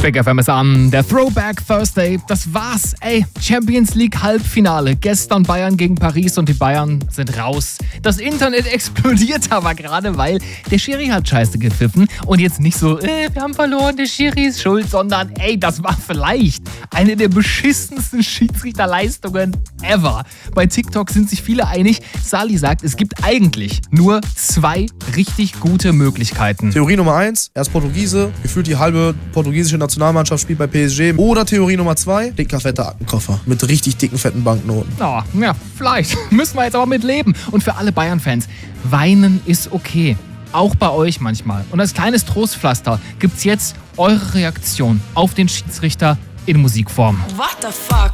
Big FM ist an. Der Throwback Thursday, das war's. Champions League Halbfinale. Gestern Bayern gegen Paris und die Bayern sind raus. Das Internet explodiert aber gerade, weil der Schiri hat scheiße gepfiffen. Und jetzt nicht so, wir haben verloren, der Schiri ist schuld, sondern das war vielleicht eine der beschissensten Schiedsrichterleistungen ever. Bei TikTok sind sich viele einig. Sali sagt, es gibt eigentlich nur 2 richtig gute Möglichkeiten. Theorie Nummer 1, er ist Portugiese, gefühlt die halbe portugiesische Nationalmannschaft spielt bei PSG. Oder Theorie Nummer 2, dicker, fetter Aktenkoffer mit richtig dicken, fetten Banknoten. Ja, vielleicht. Müssen wir jetzt aber mit leben. Und für alle Bayern-Fans, weinen ist okay. Auch bei euch manchmal. Und als kleines Trostpflaster gibt's jetzt eure Reaktion auf den Schiedsrichter in Musikform. What the fuck?